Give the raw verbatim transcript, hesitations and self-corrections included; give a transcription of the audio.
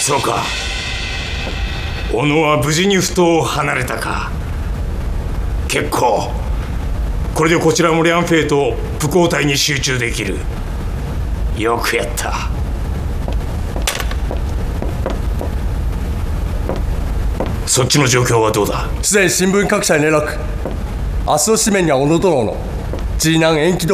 そうか、小野は無事に埠頭を離れたか。結構。これでこちらもリャンフェイと武工隊に集中できる。よくやった。そっちの状況はどうだ。 すでに新聞各社に連絡。明日の紙面には小野殿の次男延期